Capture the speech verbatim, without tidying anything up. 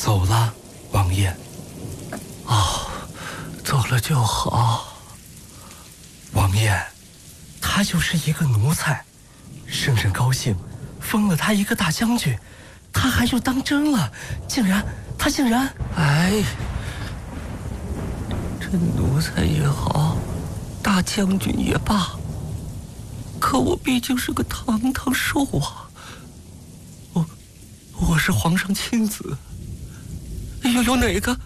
走了，王爷。 哦，走了就好。 王爷，他就是一个奴才，圣人高兴，封了他一个大将军，他还就当真了，竟然他竟然…… 哎，这奴才也好，大将军也罢，可我毕竟是个堂堂寿王，我我是皇上亲子，有有哪个